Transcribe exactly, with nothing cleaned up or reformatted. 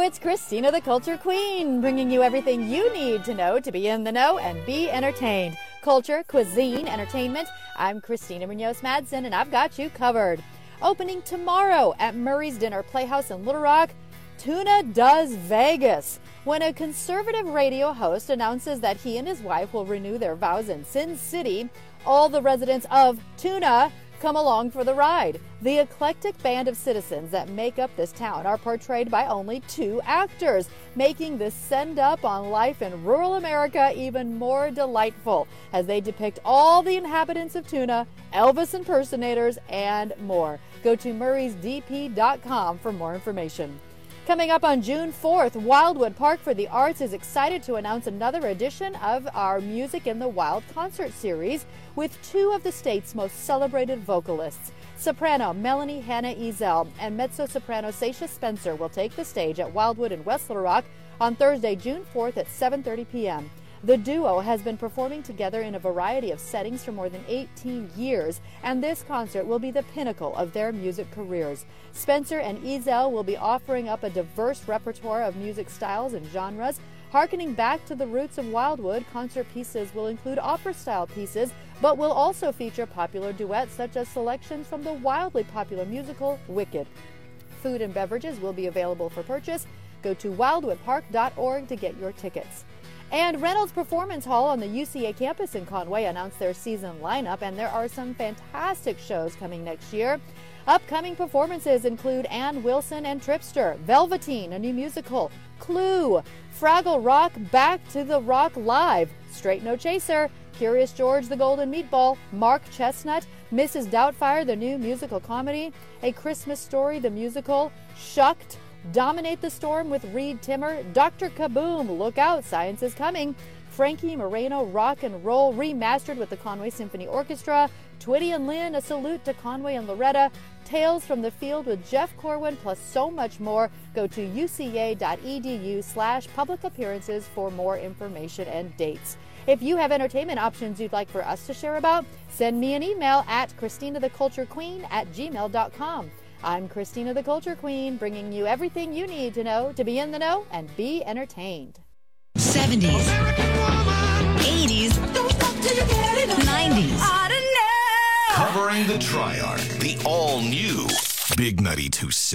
it's Christina the Culture Queen, bringing you everything you need to know to be in the know and be entertained. Culture, cuisine, entertainment. I'm Christina Munoz-Madsen, and I've got you covered. Opening tomorrow at Murray's Dinner Playhouse in Little Rock, Tuna Does Vegas. When a conservative radio host announces that he and his wife will renew their vows in Sin City, all the residents of Tuna come along for the ride. The eclectic band of citizens that make up this town are portrayed by only two actors, making this send-up on life in rural America even more delightful as they depict all the inhabitants of Tuna, Elvis impersonators, and more. Go to murrays d p dot com for more information. Coming up on June fourth, Wildwood Park for the Arts is excited to announce another edition of our Music in the Wild concert series with two of the state's most celebrated vocalists. Soprano Melanie Hannah Ezel and mezzo-soprano Sasha Spencer will take the stage at Wildwood in West Little Rock on Thursday, June fourth at seven thirty p m The duo has been performing together in a variety of settings for more than eighteen years, and this concert will be the pinnacle of their music careers. Spencer and Ezel will be offering up a diverse repertoire of music styles and genres. Harkening back to the roots of Wildwood, concert pieces will include opera-style pieces, but will also feature popular duets such as selections from the wildly popular musical Wicked. Food and beverages will be available for purchase. Go to wildwood park dot org to get your tickets. And Reynolds Performance Hall on the U C A campus in Conway announced their season lineup, and there are some fantastic shows coming next year. Upcoming performances include Ann Wilson and Tripster, Velveteen, a new musical, Clue, Fraggle Rock, Back to the Rock Live, Straight No Chaser, Curious George the Golden Meatball, Mark Chestnut, Missus Doubtfire, the new musical comedy, A Christmas Story, the musical, Shucked, Dominate the Storm with Reed Timmer, Doctor Kaboom, Look Out, Science is Coming, Frankie Moreno, Rock and Roll, remastered with the Conway Symphony Orchestra, Twitty and Lynn, A Salute to Conway and Loretta, Tales from the Field with Jeff Corwin, plus so much more. Go to u c a dot e d u slash public appearances for more information and dates. If you have entertainment options you'd like for us to share about, send me an email at christina the culture queen at gmail dot com. I'm Christina the Culture Queen, bringing you everything you need to know to be in the know and be entertained. seventies, eighties, nineties. Covering the Triarch, the all-new Big ninety-two point seven.